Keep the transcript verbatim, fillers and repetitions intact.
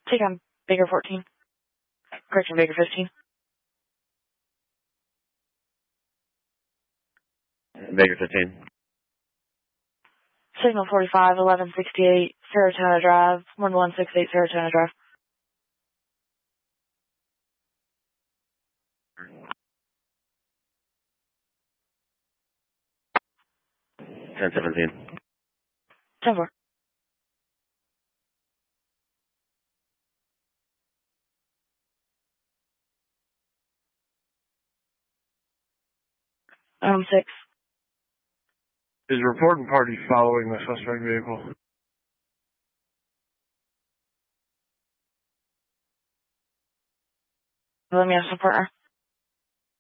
Take on Baker fourteen. Correction, Baker fifteen. Baker fifteen. Signal forty-five, eleven sixty-eight, Saratoga Drive, one one six eight Saratoga Drive. ten seventeen. ten four. Um, six. Is reporting party following the suspect vehicle? Let me ask the partner.